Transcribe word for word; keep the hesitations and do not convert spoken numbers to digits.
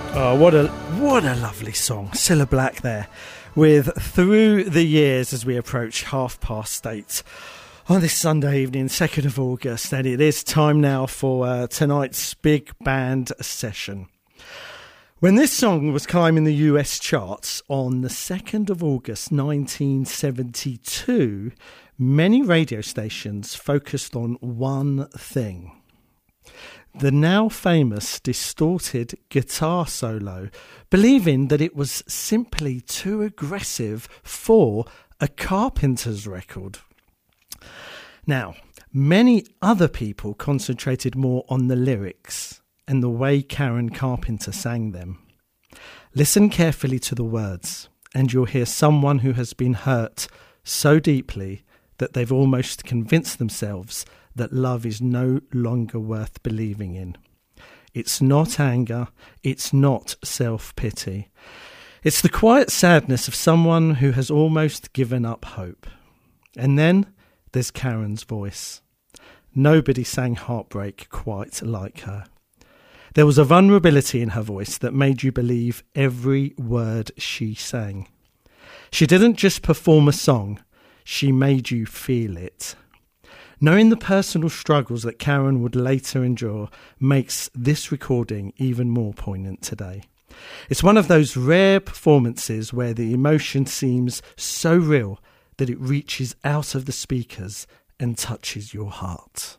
Oh, what a what a lovely song. Cilla Black there with Through the Years as we approach half past eight on this Sunday evening, second of August. And it is time now for uh, tonight's big band session. When this song was climbing the U S charts on the second of August nineteen seventy-two, many radio stations focused on one thing. The now famous distorted guitar solo, believing that it was simply too aggressive for a Carpenters record. Now, many other people concentrated more on the lyrics and the way Karen Carpenter sang them. Listen carefully to the words, and you'll hear someone who has been hurt so deeply that they've almost convinced themselves that love is no longer worth believing in. It's not anger, it's not self-pity. It's the quiet sadness of someone who has almost given up hope. And then there's Karen's voice. Nobody sang heartbreak quite like her. There was a vulnerability in her voice that made you believe every word she sang. She didn't just perform a song, she made you feel it. Knowing the personal struggles that Karen would later endure makes this recording even more poignant today. It's one of those rare performances where the emotion seems so real that it reaches out of the speakers and touches your heart.